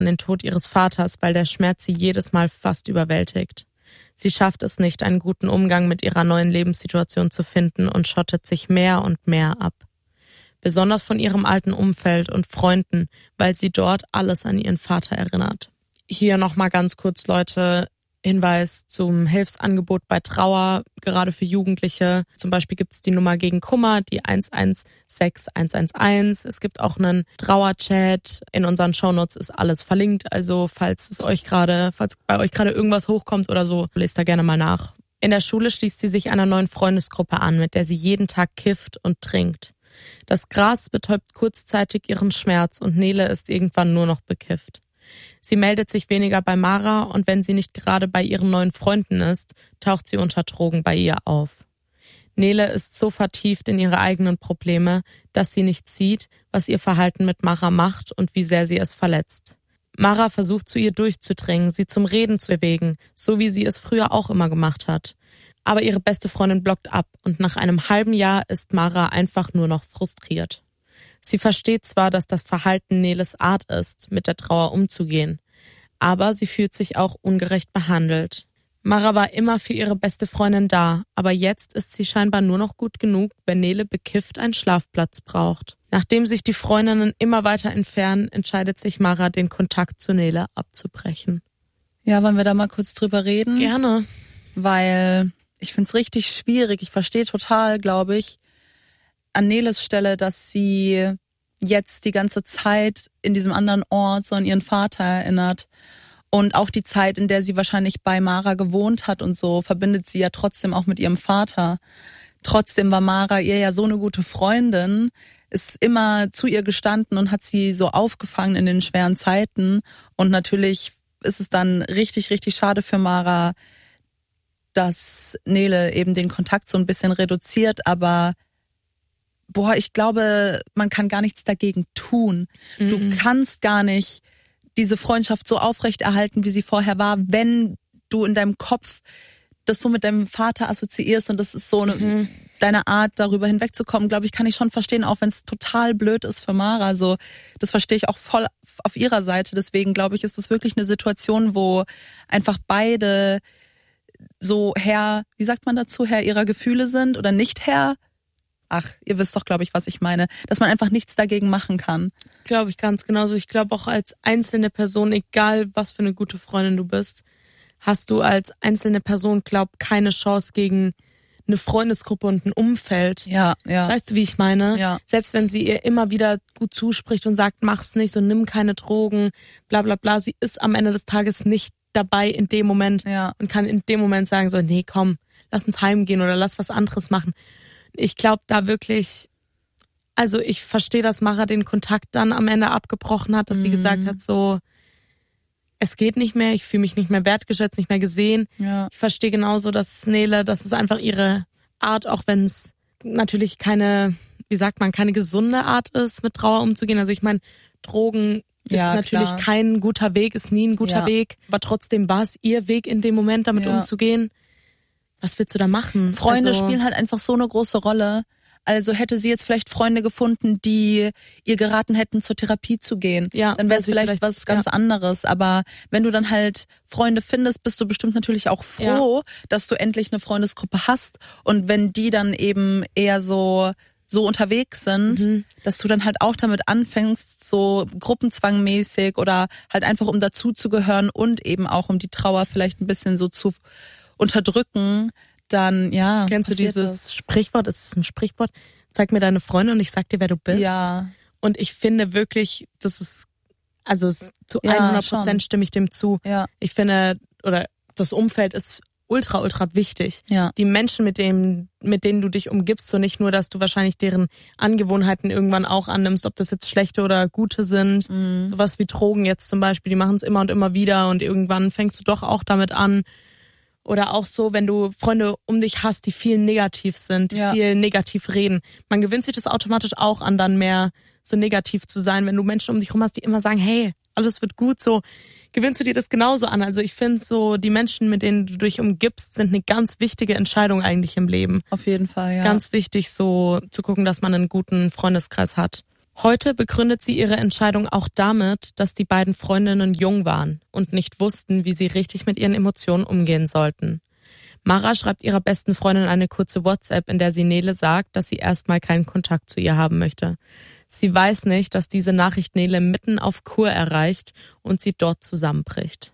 an den Tod ihres Vaters, weil der Schmerz sie jedes Mal fast überwältigt. Sie schafft es nicht, einen guten Umgang mit ihrer neuen Lebenssituation zu finden und schottet sich mehr und mehr ab. Besonders von ihrem alten Umfeld und Freunden, weil sie dort alles an ihren Vater erinnert. Hier nochmal ganz kurz, Leute, Hinweis zum Hilfsangebot bei Trauer, gerade für Jugendliche. Zum Beispiel gibt es die Nummer gegen Kummer, die 116111. Es gibt auch einen Trauerchat. In unseren Shownotes ist alles verlinkt. Also falls bei euch gerade irgendwas hochkommt oder so, lest da gerne mal nach. In der Schule schließt sie sich einer neuen Freundesgruppe an, mit der sie jeden Tag kifft und trinkt. Das Gras betäubt kurzzeitig ihren Schmerz und Nele ist irgendwann nur noch bekifft. Sie meldet sich weniger bei Mara und wenn sie nicht gerade bei ihren neuen Freunden ist, taucht sie unter Drogen bei ihr auf. Nele ist so vertieft in ihre eigenen Probleme, dass sie nicht sieht, was ihr Verhalten mit Mara macht und wie sehr sie es verletzt. Mara versucht zu ihr durchzudringen, sie zum Reden zu bewegen, so wie sie es früher auch immer gemacht hat. Aber ihre beste Freundin blockt ab und nach einem halben Jahr ist Mara einfach nur noch frustriert. Sie versteht zwar, dass das Verhalten Neles Art ist, mit der Trauer umzugehen, aber sie fühlt sich auch ungerecht behandelt. Mara war immer für ihre beste Freundin da, aber jetzt ist sie scheinbar nur noch gut genug, wenn Nele bekifft einen Schlafplatz braucht. Nachdem sich die Freundinnen immer weiter entfernen, entscheidet sich Mara, den Kontakt zu Nele abzubrechen. Ja, wollen wir da mal kurz drüber reden? Gerne. Weil ich find's richtig schwierig. Ich verstehe total, glaube ich, an Neles Stelle, dass sie jetzt die ganze Zeit in diesem anderen Ort so an ihren Vater erinnert. Und auch die Zeit, in der sie wahrscheinlich bei Mara gewohnt hat und so, verbindet sie ja trotzdem auch mit ihrem Vater. Trotzdem war Mara ihr ja so eine gute Freundin, ist immer zu ihr gestanden und hat sie so aufgefangen in den schweren Zeiten. Und natürlich ist es dann richtig, richtig schade für Mara, dass Nele eben den Kontakt so ein bisschen reduziert, aber ich glaube, man kann gar nichts dagegen tun. Mhm. Du kannst gar nicht diese Freundschaft so aufrechterhalten, wie sie vorher war, wenn du in deinem Kopf das so mit deinem Vater assoziierst und das ist so deine Art, darüber hinwegzukommen, glaube ich, kann ich schon verstehen, auch wenn es total blöd ist für Mara. So, das verstehe ich auch voll auf ihrer Seite. Deswegen, glaube ich, ist das wirklich eine Situation, wo einfach beide so Herr ihrer Gefühle sind oder nicht Herr. Ach, ihr wisst doch, glaube ich, was ich meine. Dass man einfach nichts dagegen machen kann. Glaube ich ganz genauso. Ich glaube auch als einzelne Person, egal was für eine gute Freundin du bist, hast du als einzelne Person, keine Chance gegen eine Freundesgruppe und ein Umfeld. Ja, ja. Weißt du, wie ich meine? Ja. Selbst wenn sie ihr immer wieder gut zuspricht und sagt, mach's nicht, so nimm keine Drogen, bla bla bla. Sie ist am Ende des Tages nicht dabei in dem Moment und kann in dem Moment sagen so, nee, komm, lass uns heimgehen oder lass was anderes machen. Ich glaube da wirklich, also ich verstehe, dass Mara den Kontakt dann am Ende abgebrochen hat, dass sie gesagt hat so, es geht nicht mehr, ich fühle mich nicht mehr wertgeschätzt, nicht mehr gesehen. Ja. Ich verstehe genauso, dass Nele, das ist einfach ihre Art, auch wenn es natürlich keine gesunde Art ist, mit Trauer umzugehen. Also ich meine, Drogen ist natürlich kein guter Weg, ist nie ein guter Weg, aber trotzdem war es ihr Weg in dem Moment, damit umzugehen. Was willst du da machen? Freunde spielen halt einfach so eine große Rolle. Also hätte sie jetzt vielleicht Freunde gefunden, die ihr geraten hätten, zur Therapie zu gehen, dann wäre es vielleicht was ganz anderes. Aber wenn du dann halt Freunde findest, bist du bestimmt natürlich auch froh, dass du endlich eine Freundesgruppe hast. Und wenn die dann eben eher so unterwegs sind, dass du dann halt auch damit anfängst, so gruppenzwangmäßig oder halt einfach um dazuzugehören und eben auch um die Trauer vielleicht ein bisschen so zu unterdrücken, dann Kennst du dieses Sprichwort? Ist es ein Sprichwort? Zeig mir deine Freunde und ich sag dir, wer du bist. Ja. Und ich finde wirklich, das ist, also zu 100% stimme ich dem zu. Ja. Ich finde, oder das Umfeld ist ultra, ultra wichtig. Ja. Die Menschen, mit denen du dich umgibst, so nicht nur, dass du wahrscheinlich deren Angewohnheiten irgendwann auch annimmst, ob das jetzt schlechte oder gute sind. Sowas wie Drogen jetzt zum Beispiel, die machen es immer und immer wieder und irgendwann fängst du doch auch damit an. Oder auch so, wenn du Freunde um dich hast, die viel negativ sind, die viel negativ reden. Man gewöhnt sich das automatisch auch an, dann mehr so negativ zu sein. Wenn du Menschen um dich rum hast, die immer sagen, hey, alles wird gut, so gewöhnst du dir das genauso an. Also ich finde so, die Menschen, mit denen du dich umgibst, sind eine ganz wichtige Entscheidung eigentlich im Leben. Auf jeden Fall, ja. Es ist ganz wichtig, so zu gucken, dass man einen guten Freundeskreis hat. Heute begründet sie ihre Entscheidung auch damit, dass die beiden Freundinnen jung waren und nicht wussten, wie sie richtig mit ihren Emotionen umgehen sollten. Mara schreibt ihrer besten Freundin eine kurze WhatsApp, in der sie Nele sagt, dass sie erstmal keinen Kontakt zu ihr haben möchte. Sie weiß nicht, dass diese Nachricht Nele mitten auf Kur erreicht und sie dort zusammenbricht.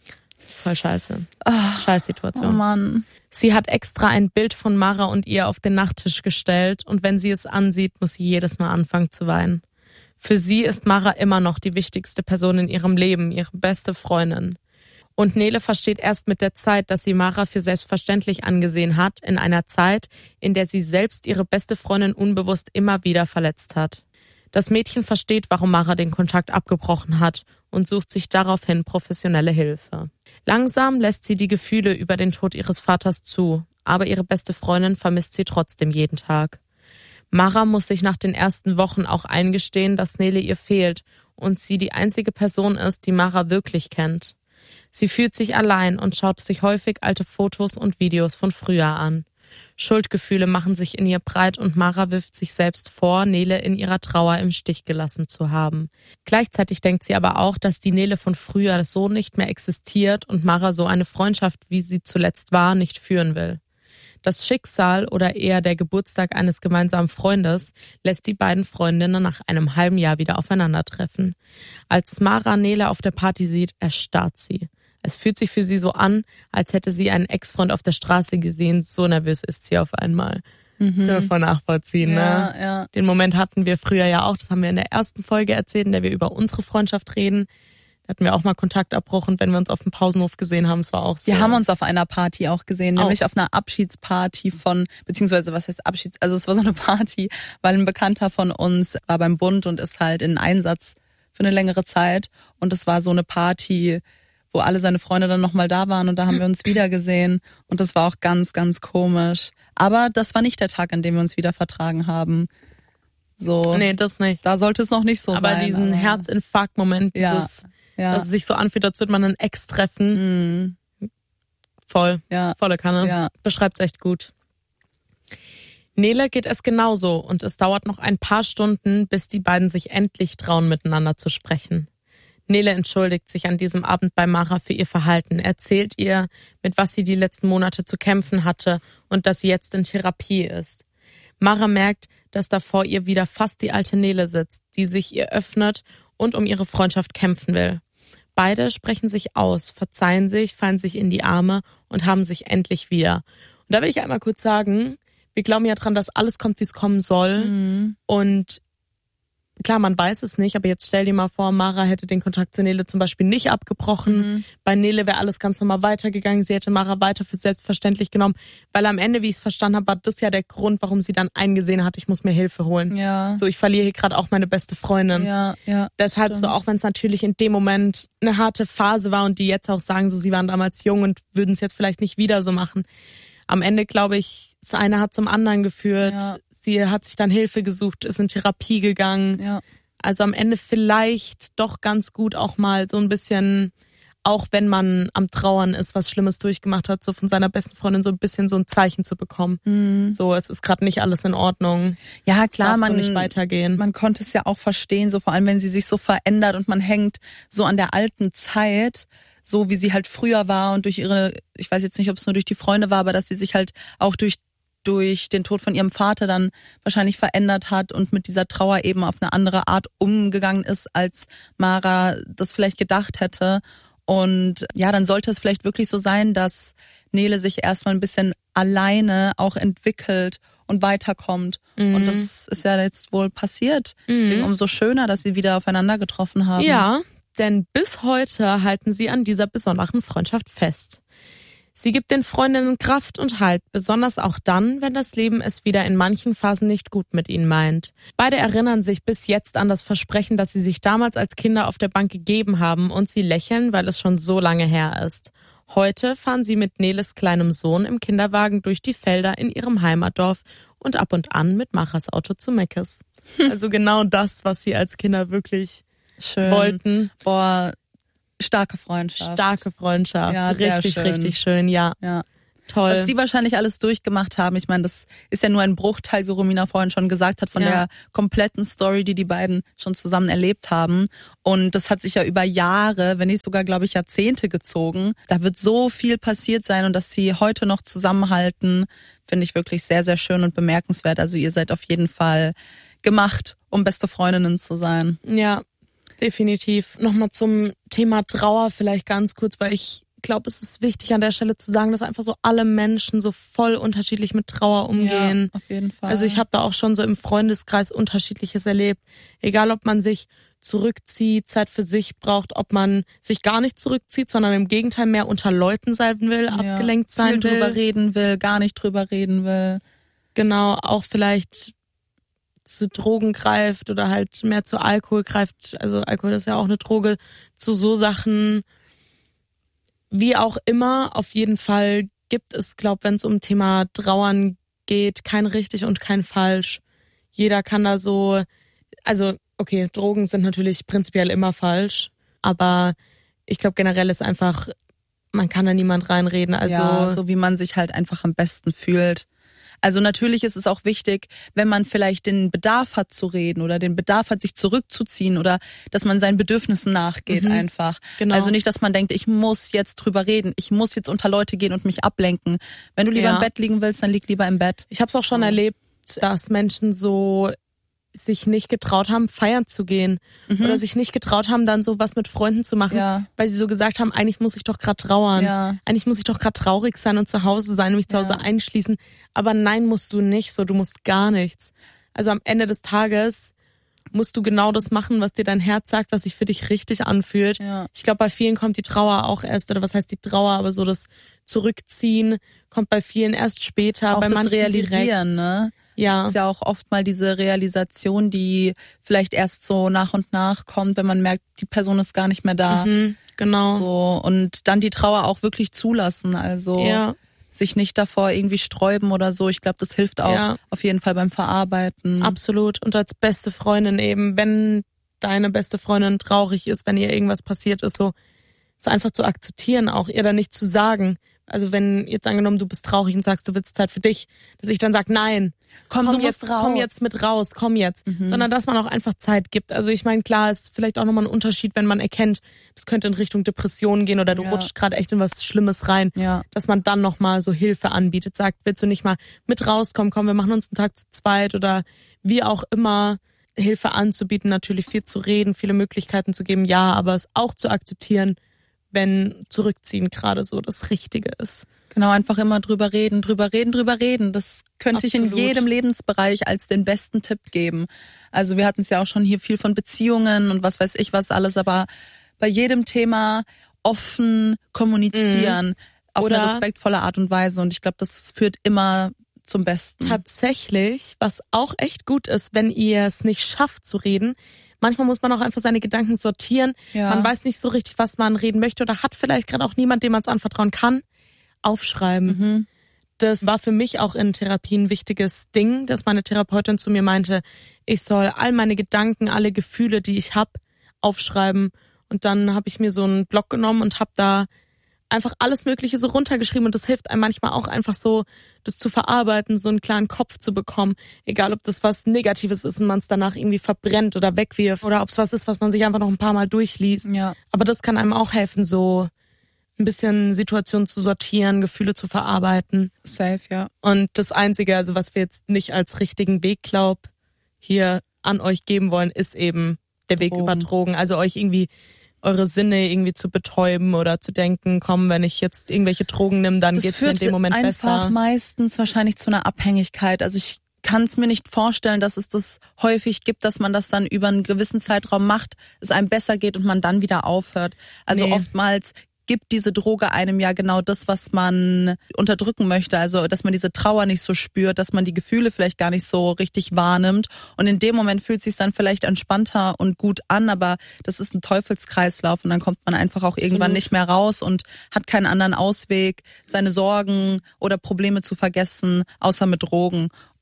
Voll scheiße. Scheiß Situation. Oh Mann. Sie hat extra ein Bild von Mara und ihr auf den Nachttisch gestellt und wenn sie es ansieht, muss sie jedes Mal anfangen zu weinen. Für sie ist Mara immer noch die wichtigste Person in ihrem Leben, ihre beste Freundin. Und Nele versteht erst mit der Zeit, dass sie Mara für selbstverständlich angesehen hat, in einer Zeit, in der sie selbst ihre beste Freundin unbewusst immer wieder verletzt hat. Das Mädchen versteht, warum Mara den Kontakt abgebrochen hat und sucht sich daraufhin professionelle Hilfe. Langsam lässt sie die Gefühle über den Tod ihres Vaters zu, aber ihre beste Freundin vermisst sie trotzdem jeden Tag. Mara muss sich nach den ersten Wochen auch eingestehen, dass Nele ihr fehlt und sie die einzige Person ist, die Mara wirklich kennt. Sie fühlt sich allein und schaut sich häufig alte Fotos und Videos von früher an. Schuldgefühle machen sich in ihr breit und Mara wirft sich selbst vor, Nele in ihrer Trauer im Stich gelassen zu haben. Gleichzeitig denkt sie aber auch, dass die Nele von früher so nicht mehr existiert und Mara so eine Freundschaft, wie sie zuletzt war, nicht führen will. Das Schicksal oder eher der Geburtstag eines gemeinsamen Freundes lässt die beiden Freundinnen nach einem halben Jahr wieder aufeinandertreffen. Als Mara Nele auf der Party sieht, erstarrt sie. Es fühlt sich für sie so an, als hätte sie einen Ex-Freund auf der Straße gesehen. So nervös ist sie auf einmal. Das können wir voll nachvollziehen, ne? Ja. Den Moment hatten wir früher ja auch. Das haben wir in der ersten Folge erzählt, in der wir über unsere Freundschaft reden. Da hatten wir auch mal Kontakt abbrochen, wenn wir uns auf dem Pausenhof gesehen haben. Es war auch so. Wir haben uns auf einer Party auch gesehen, nämlich auf einer Abschiedsparty beziehungsweise was heißt also es war so eine Party, weil ein Bekannter von uns war beim Bund und ist halt in Einsatz für eine längere Zeit. Und es war so eine Party, wo alle seine Freunde dann nochmal da waren und da haben wir uns wieder gesehen und das war auch ganz, ganz komisch. Aber das war nicht der Tag, an dem wir uns wieder vertragen haben. So. Nee, das nicht. Da sollte es noch nicht so sein. Aber diesen Herzinfarkt-Moment, dass es sich so anfühlt, als würde man einen Ex treffen. Voll. Ja. Volle Kanne. Ja. Beschreibt's echt gut. Nele geht es genauso und es dauert noch ein paar Stunden, bis die beiden sich endlich trauen, miteinander zu sprechen. Nele entschuldigt sich an diesem Abend bei Mara für ihr Verhalten, erzählt ihr, mit was sie die letzten Monate zu kämpfen hatte und dass sie jetzt in Therapie ist. Mara merkt, dass da vor ihr wieder fast die alte Nele sitzt, die sich ihr öffnet und um ihre Freundschaft kämpfen will. Beide sprechen sich aus, verzeihen sich, fallen sich in die Arme und haben sich endlich wieder. Und da will ich einmal kurz sagen, wir glauben ja dran, dass alles kommt, wie es kommen soll. Und klar, man weiß es nicht, aber jetzt stell dir mal vor, Mara hätte den Kontakt zu Nele zum Beispiel nicht abgebrochen. Bei Nele wäre alles ganz normal weitergegangen. Sie hätte Mara weiter für selbstverständlich genommen. Weil am Ende, wie ich es verstanden habe, war das ja der Grund, warum sie dann eingesehen hat, ich muss mir Hilfe holen. Ja. So, ich verliere hier gerade auch meine beste Freundin. Ja. Deshalb stimmt. so, auch wenn es natürlich in dem Moment eine harte Phase war und die jetzt auch sagen, so sie waren damals jung und würden es jetzt vielleicht nicht wieder so machen. Am Ende, glaube ich, das eine hat zum anderen geführt. Ja. Sie hat sich dann Hilfe gesucht, ist in Therapie gegangen. Ja. Also am Ende vielleicht doch ganz gut auch mal so ein bisschen, auch wenn man am Trauern ist, was Schlimmes durchgemacht hat, so von seiner besten Freundin so ein bisschen so ein Zeichen zu bekommen. So, es ist gerade nicht alles in Ordnung. Ja, klar, es darf so nicht weitergehen. Man konnte es ja auch verstehen, so vor allem, wenn sie sich so verändert und man hängt so an der alten Zeit, so wie sie halt früher war und durch ihre, ich weiß jetzt nicht, ob es nur durch die Freunde war, aber dass sie sich halt auch durch den Tod von ihrem Vater dann wahrscheinlich verändert hat und mit dieser Trauer eben auf eine andere Art umgegangen ist, als Mara das vielleicht gedacht hätte. Und ja, dann sollte es vielleicht wirklich so sein, dass Nele sich erstmal ein bisschen alleine auch entwickelt und weiterkommt. Und das ist ja jetzt wohl passiert. Deswegen umso schöner, dass sie wieder aufeinander getroffen haben. Ja, denn bis heute halten sie an dieser besonderen Freundschaft fest. Sie gibt den Freundinnen Kraft und Halt, besonders auch dann, wenn das Leben es wieder in manchen Phasen nicht gut mit ihnen meint. Beide erinnern sich bis jetzt an das Versprechen, das sie sich damals als Kinder auf der Bank gegeben haben und sie lächeln, weil es schon so lange her ist. Heute fahren sie mit Neles kleinem Sohn im Kinderwagen durch die Felder in ihrem Heimatdorf und ab und an mit Maras Auto zu Meckes. Also genau das, was sie als Kinder wirklich wollten. Boah, starke Freundschaft. Starke Freundschaft. Ja, richtig, schön. richtig schön, ja. Ja. Toll. Was die wahrscheinlich alles durchgemacht haben. Ich meine, das ist ja nur ein Bruchteil, wie Romina vorhin schon gesagt hat, von der kompletten Story, die beiden schon zusammen erlebt haben. Und das hat sich ja über Jahre, wenn nicht sogar, glaube ich, Jahrzehnte gezogen. Da wird so viel passiert sein und dass sie heute noch zusammenhalten, finde ich wirklich sehr, sehr schön und bemerkenswert. Also ihr seid auf jeden Fall gemacht, um beste Freundinnen zu sein. Ja, definitiv. Nochmal zum Thema Trauer vielleicht ganz kurz, weil ich glaube, es ist wichtig an der Stelle zu sagen, dass einfach so alle Menschen so voll unterschiedlich mit Trauer umgehen. Ja, auf jeden Fall. Also ich habe da auch schon so im Freundeskreis Unterschiedliches erlebt. Egal, ob man sich zurückzieht, Zeit für sich braucht, ob man sich gar nicht zurückzieht, sondern im Gegenteil mehr unter Leuten sein will, abgelenkt sein will. Viel drüber reden will, gar nicht drüber reden will. Genau, auch vielleicht zu Drogen greift oder halt mehr zu Alkohol greift. Also Alkohol ist ja auch eine Droge, zu so Sachen. Wie auch immer, auf jeden Fall gibt es, wenn es um Thema Trauern geht, kein richtig und kein falsch. Jeder kann da so, also okay, Drogen sind natürlich prinzipiell immer falsch, aber ich glaube generell ist einfach, man kann da niemand reinreden. Also ja, so wie man sich halt einfach am besten fühlt. Also natürlich ist es auch wichtig, wenn man vielleicht den Bedarf hat zu reden oder den Bedarf hat, sich zurückzuziehen oder dass man seinen Bedürfnissen nachgeht einfach. Genau. Also nicht, dass man denkt, ich muss jetzt drüber reden, ich muss jetzt unter Leute gehen und mich ablenken. Wenn du lieber im Bett liegen willst, dann lieg lieber im Bett. Ich habe es auch schon erlebt, dass Menschen so sich nicht getraut haben, feiern zu gehen oder sich nicht getraut haben, dann so was mit Freunden zu machen, weil sie so gesagt haben, eigentlich muss ich doch gerade trauern, eigentlich muss ich doch gerade traurig sein und zu Hause sein und mich zu Hause einschließen, aber nein, musst du nicht, so du musst gar nichts. Also am Ende des Tages musst du genau das machen, was dir dein Herz sagt, was sich für dich richtig anfühlt. Ja. Ich glaube, bei vielen kommt die Trauer auch erst, oder was heißt die Trauer, aber so das Zurückziehen kommt bei vielen erst später, auch bei das manchen Realisieren, direkt. Ne? Ja. Das ist ja auch oft mal diese Realisation, die vielleicht erst so nach und nach kommt, wenn man merkt, die Person ist gar nicht mehr da. Genau. So, und dann die Trauer auch wirklich zulassen, also sich nicht davor irgendwie sträuben oder so. Ich glaube, das hilft auch auf jeden Fall beim Verarbeiten. Absolut. Und als beste Freundin eben, wenn deine beste Freundin traurig ist, wenn ihr irgendwas passiert ist, so einfach zu akzeptieren, auch ihr dann nicht zu sagen. Also wenn jetzt angenommen, du bist traurig und sagst, du willst Zeit für dich, dass ich dann sage, nein, komm jetzt mit raus, komm jetzt. Sondern dass man auch einfach Zeit gibt. Also ich meine, klar, ist vielleicht auch nochmal ein Unterschied, wenn man erkennt, das könnte in Richtung Depression gehen oder du rutscht gerade echt in was Schlimmes rein, dass man dann nochmal so Hilfe anbietet, sagt, willst du nicht mal mit rauskommen, komm, wir machen uns einen Tag zu zweit oder wie auch immer, Hilfe anzubieten, natürlich viel zu reden, viele Möglichkeiten zu geben, ja, aber es auch zu akzeptieren, wenn Zurückziehen gerade so das Richtige ist. Genau, einfach immer drüber reden. Das könnte ich in jedem Lebensbereich als den besten Tipp geben. Also wir hatten es ja auch schon hier viel von Beziehungen und was weiß ich was alles, aber bei jedem Thema offen kommunizieren auf eine respektvolle Art und Weise und ich glaube, das führt immer zum Besten. Tatsächlich, was auch echt gut ist, wenn ihr es nicht schafft zu reden, manchmal muss man auch einfach seine Gedanken sortieren. Ja. Man weiß nicht so richtig, was man reden möchte oder hat vielleicht gerade auch niemand, dem man es anvertrauen kann. Aufschreiben. Das war für mich auch in Therapie ein wichtiges Ding, dass meine Therapeutin zu mir meinte, ich soll all meine Gedanken, alle Gefühle, die ich habe, aufschreiben. Und dann habe ich mir so einen Block genommen und habe da einfach alles Mögliche so runtergeschrieben und das hilft einem manchmal auch einfach so, das zu verarbeiten, so einen klaren Kopf zu bekommen. Egal, ob das was Negatives ist und man es danach irgendwie verbrennt oder wegwirft oder ob es was ist, was man sich einfach noch ein paar Mal durchliest. Ja. Aber das kann einem auch helfen, so ein bisschen Situationen zu sortieren, Gefühle zu verarbeiten. Safe, ja. Und das Einzige, also was wir jetzt nicht als richtigen Weg, hier an euch geben wollen, ist eben der Weg über Drogen. Also euch irgendwie eure Sinne irgendwie zu betäuben oder zu denken, komm, wenn ich jetzt irgendwelche Drogen nehme, dann geht's mir in dem Moment besser. Das führt einfach meistens wahrscheinlich zu einer Abhängigkeit. Also ich kann es mir nicht vorstellen, dass es das häufig gibt, dass man das dann über einen gewissen Zeitraum macht, es einem besser geht und man dann wieder aufhört. Also oftmals gibt diese Droge einem ja genau das, was man unterdrücken möchte. Also, dass man diese Trauer nicht so spürt, dass man die Gefühle vielleicht gar nicht so richtig wahrnimmt. Und in dem Moment fühlt es sich dann vielleicht entspannter und gut an, aber das ist ein Teufelskreislauf und dann kommt man einfach auch irgendwann nicht mehr raus und hat keinen anderen Ausweg, seine Sorgen oder Probleme zu vergessen, außer mit Drogen.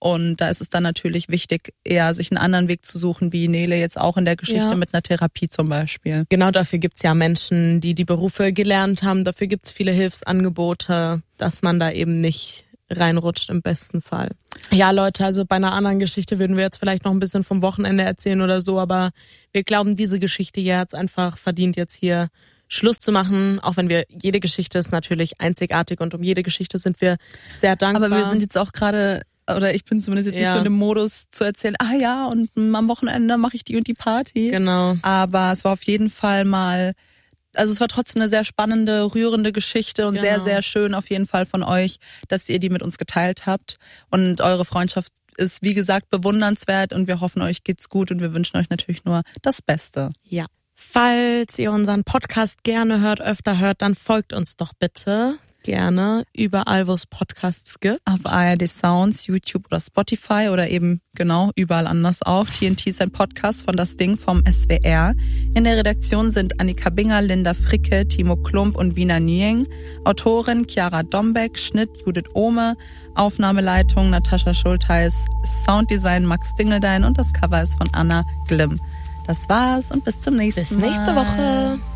Und da ist es dann natürlich wichtig, eher sich einen anderen Weg zu suchen, wie Nele jetzt auch in der Geschichte mit einer Therapie zum Beispiel. Genau, dafür gibt's ja Menschen, die Berufe gelernt haben. Dafür gibt's viele Hilfsangebote, dass man da eben nicht reinrutscht im besten Fall. Ja, Leute, also bei einer anderen Geschichte würden wir jetzt vielleicht noch ein bisschen vom Wochenende erzählen oder so, aber wir glauben, diese Geschichte hier hat's einfach verdient, jetzt hier Schluss zu machen, auch wenn jede Geschichte ist natürlich einzigartig und um jede Geschichte sind wir sehr dankbar. Aber wir sind jetzt auch gerade, oder ich bin zumindest jetzt nicht so in dem Modus zu erzählen, und am Wochenende mache ich die und die Party. Genau. Aber es war auf jeden Fall mal, also es war trotzdem eine sehr spannende, rührende Geschichte und sehr, sehr schön auf jeden Fall von euch, dass ihr die mit uns geteilt habt. Und eure Freundschaft ist, wie gesagt, bewundernswert und wir hoffen, euch geht's gut und wir wünschen euch natürlich nur das Beste. Ja. Falls ihr unseren Podcast gerne hört, öfter hört, dann folgt uns doch bitte gerne überall, wo es Podcasts gibt. Auf ARD Sounds, YouTube oder Spotify oder eben überall anders auch. TNT ist ein Podcast von Das Ding vom SWR. In der Redaktion sind Annika Binger, Linda Fricke, Timo Klump und Wina Nieng. Autorin Chiara Dombeck, Schnitt Judith Ohme, Aufnahmeleitung Natascha Schultheis, Sounddesign Max Dingeldein und das Cover ist von Anna Glimm. Das war's und bis zum nächsten Mal. Bis nächste Woche.